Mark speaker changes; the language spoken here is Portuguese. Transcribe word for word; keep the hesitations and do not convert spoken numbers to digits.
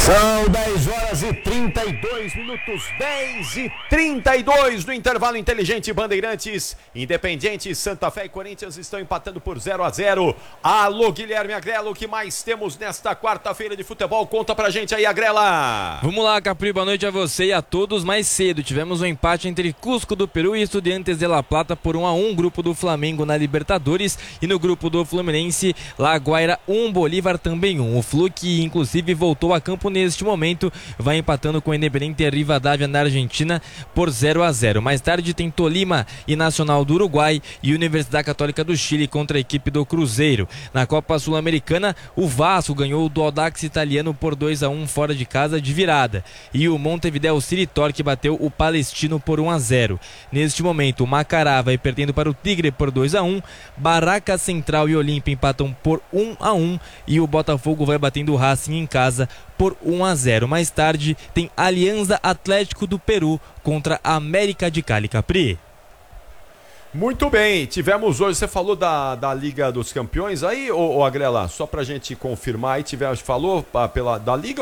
Speaker 1: São dez horas e trinta e dois minutos, dez e trinta e dois no intervalo inteligente. Bandeirantes, Independiente, Santa Fé e Corinthians estão empatando por zero a zero. Alô, Guilherme Agrela, o que mais temos nesta quarta-feira de futebol? Conta pra gente aí, Agrela.
Speaker 2: Vamos lá, Capri, boa noite a você e a todos. Mais cedo tivemos um empate entre Cusco do Peru e Estudiantes de La Plata por um a um, grupo do Flamengo na Libertadores, e no grupo do Fluminense, La Guaira um, Bolívar também um. O Flu, que inclusive voltou a campo neste momento, vai empatando com o Independiente Rivadavia na Argentina por zero a zero. Mais tarde tem Tolima e Nacional do Uruguai e Universidade Católica do Chile contra a equipe do Cruzeiro. Na Copa Sul-Americana, o Vasco ganhou do Audax Italiano por dois a um fora de casa de virada, e o Montevideo City Torque bateu o Palestino por um a zero. Neste momento, o Macará vai perdendo para o Tigre por dois a um, Barraca Central e Olímpia empatam por um a um e o Botafogo vai batendo o Racing em casa por um a zero. Mais tarde tem Alianza Atlético do Peru contra a América de Cali. Capri.
Speaker 1: Muito bem, tivemos hoje, você falou da, da Liga dos Campeões aí, ô, ô Agrela, só pra gente confirmar aí, tivemos, falou pela, da Liga